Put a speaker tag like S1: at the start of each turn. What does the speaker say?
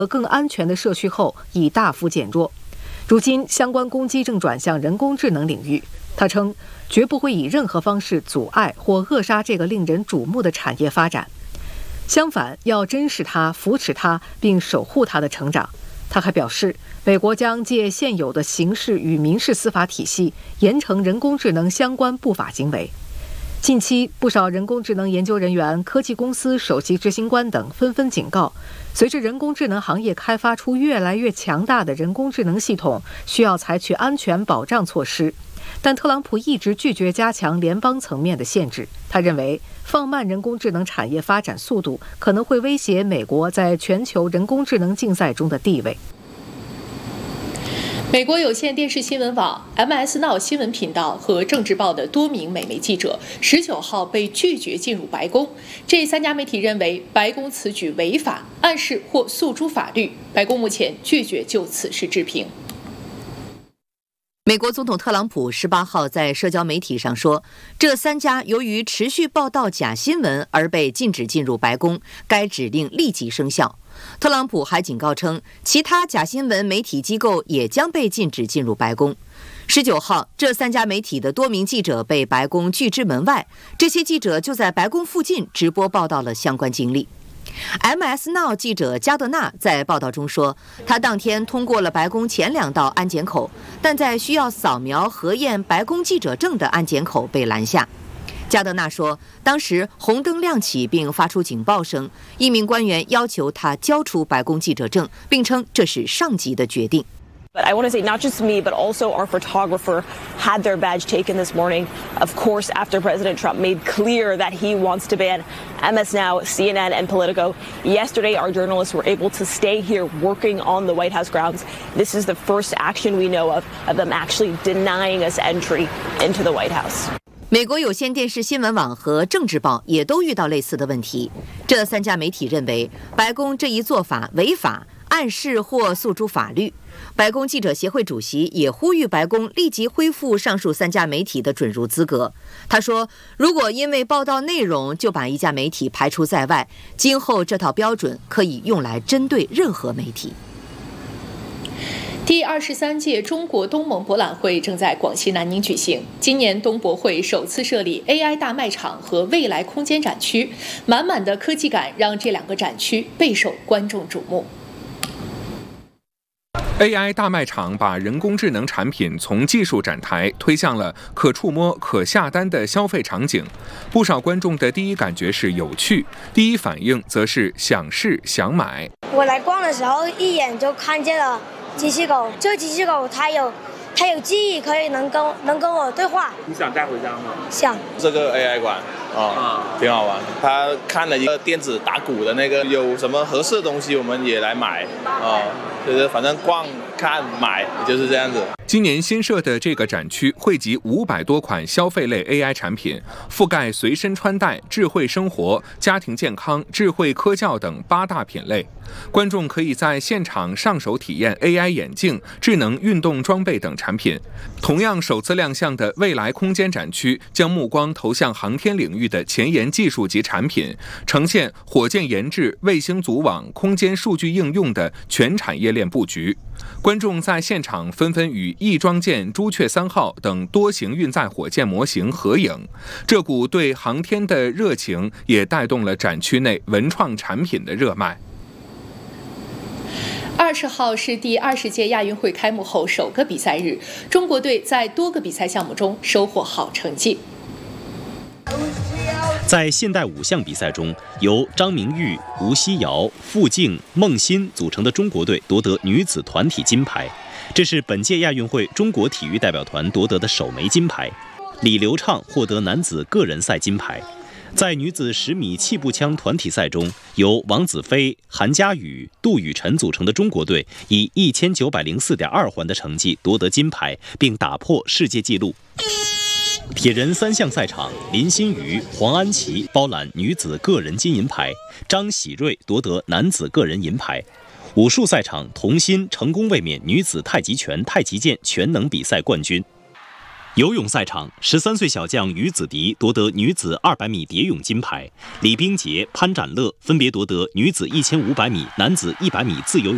S1: 更安全的社区后已大幅减弱。如今，相关攻击正转向人工智能领域。他称，绝不会以任何方式阻碍或扼杀这个令人瞩目的产业发展。相反，要珍视它、扶持它，并守护它的成长。他还表示，美国将借现有的刑事与民事司法体系，严惩人工智能相关不法行为。近期，不少人工智能研究人员、科技公司首席执行官等纷纷警告，随着人工智能行业开发出越来越强大的人工智能系统，需要采取安全保障措施。但特朗普一直拒绝加强联邦层面的限制。他认为，放慢人工智能产业发展速度，可能会威胁美国在全球人工智能竞赛中的地位。
S2: 美国有线电视新闻网、MS Now 新闻频道和政治报的多名美媒记者19号被拒绝进入白宫。这3家媒体认为白宫此举违法，暗示或诉诸法律。白宫目前拒绝就此事置评。
S3: 美国总统特朗普18号在社交媒体上说，这3家由于持续报道假新闻而被禁止进入白宫，该指令立即生效。特朗普还警告称，其他假新闻媒体机构也将被禁止进入白宫。19号，这3家媒体的多名记者被白宫拒之门外，这些记者就在白宫附近直播报道了相关经历。MS Now 记者加德纳在报道中说，他当天通过了白宫前2道安检口，但在需要扫描核验白宫记者证的安检口被拦下。加德纳说，当时红灯亮起并发出警报声，一名官员要求他交出白宫记者证，并称这是上级的决定。
S4: But I want to say not just me, but also our photographer had their badge taken this morning. Of course, after President Trump made clear that he wants to ban MS Now, CNN, and Politico. Yesterday, our journalists were able to stay here working on the White House grounds. This is the first action we know of them actually denying us entry into the White House.
S3: 美国有线电视新闻网和政治报也都遇到类似的问题。这3家媒体认为，白宫这一做法违法，暗示或诉诸法律。白宫记者协会主席也呼吁白宫立即恢复上述3家媒体的准入资格。他说，如果因为报道内容就把一家媒体排除在外，今后这套标准可以用来针对任何媒体。
S2: 第23届中国东盟博览会正在广西南宁举行。今年东博会首次设立 AI 大卖场和未来空间展区，满满的科技感让这2个展区备受观众瞩目。
S5: AI 大卖场把人工智能产品从技术展台推向了可触摸、可下单的消费场景。不少观众的第一感觉是有趣，第一反应则是想试想买。
S6: 我来逛的时候，一眼就看见了机器狗。这个机器狗它有记忆，可以能跟我对话。
S7: 你想带回家吗？
S6: 想。
S7: 这个 AI 馆挺好玩。他看了一个电子打鼓的那个，有什么合适的东西我们也来买就是反正逛看买就是这样子。
S5: 今年新设的这个展区汇集500多款消费类 AI 产品，覆盖随身穿戴、智慧生活、家庭健康、智慧科教等8大品类。观众可以在现场上手体验 AI 眼镜、智能运动装备等产品。同样首次亮相的未来空间展区将目光投向航天领域的前沿技术及产品，呈现火箭研制、卫星组网、空间数据应用的全产业链布局。观众在现场纷纷与翼装舰朱雀3号等多型运载火箭模型合影，这股对航天的热情也带动了展区内文创产品的热卖。
S2: 20号是第20届亚运会开幕后首个比赛日，中国队在多个比赛项目中收获好成绩。
S8: 在现代5项比赛中，由张明玉、吴曦瑶、傅静、孟欣组成的中国队夺得女子团体金牌，这是本届亚运会中国体育代表团夺得的首枚金牌。李流畅获得男子个人赛金牌。在女子10米气步枪团体赛中，由王子飞、韩佳宇、杜雨辰组成的中国队以1904.2环的成绩夺得金牌，并打破世界纪录。铁人3项赛场，林心如、黄安琪包揽女子个人金银牌，张喜瑞夺得男子个人银牌。武术赛场，童心成功卫冕女子太极拳、太极剑全能比赛冠军。游泳赛场，13岁小将于子迪夺得女子200米蝶泳金牌，李冰洁、潘展乐分别夺得女子1500米、男子100米自由泳。